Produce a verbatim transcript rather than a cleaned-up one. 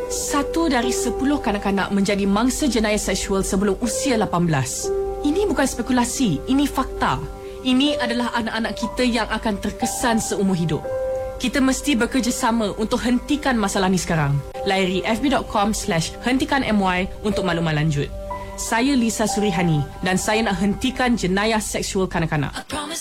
Satu dari sepuluh kanak-kanak menjadi mangsa jenayah seksual sebelum usia lapan belas. Ini bukan spekulasi, ini fakta. Ini adalah anak-anak kita yang akan terkesan seumur hidup. Kita mesti bekerjasama untuk hentikan masalah ni sekarang. Layari fb.com slash hentikan my untuk maklumat lanjut. Saya Lisa Surihani dan saya nak hentikan jenayah seksual kanak-kanak.